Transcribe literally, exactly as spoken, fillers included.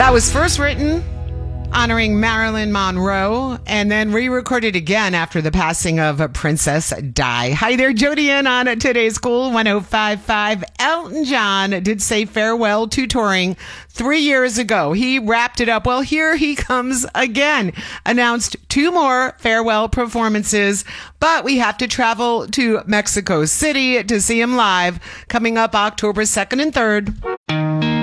Uh, was first written honoring Marilyn Monroe and then re-recorded again after the passing of Princess Di. Hi there, Jody Ann on Today's Cool one oh five point five. Elton John did say farewell to touring three years ago. He wrapped it up. Well, here he comes again. Announced two more farewell performances, but we have to travel to Mexico City to see him live coming up October second and third.